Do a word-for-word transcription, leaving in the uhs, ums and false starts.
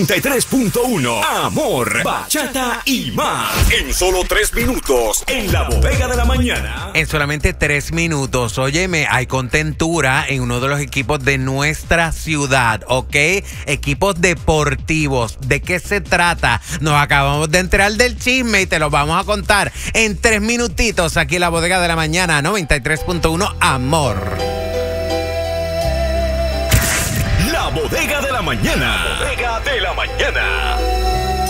noventa y tres punto uno. Amor, bachata y más. En solo tres minutos. En la bodega de la mañana. En solamente tres minutos. Óyeme, hay contentura en uno de los equipos de nuestra ciudad, ¿ok? Equipos deportivos. ¿De qué se trata? Nos acabamos de enterar del chisme y te lo vamos a contar en tres minutitos aquí en la bodega de la mañana. noventa y tres punto uno. Amor. La bodega de la mañana. La bodega de la mañana.